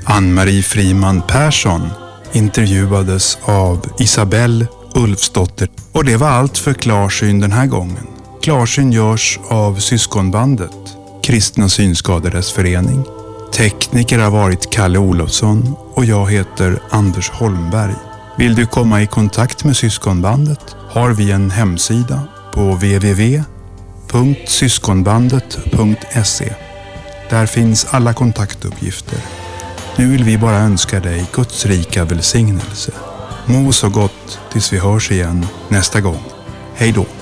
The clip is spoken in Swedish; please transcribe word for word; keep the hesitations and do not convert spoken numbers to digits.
Ann-Marie Friman Persson intervjuades av Isabelle Ulfsdotter. Och det var allt för Klarsyn den här gången. Klarsyn görs av Syskonbandet, Kristna Synskadades förening. Tekniker har varit Kalle Olofsson och jag heter Anders Holmberg. Vill du komma i kontakt med Syskonbandet har vi en hemsida på w w w punkt syskonbandet punkt se. Där finns alla kontaktuppgifter. Nu vill vi bara önska dig Guds rika välsignelse. Må så gott tills vi hörs igen nästa gång. Hej då!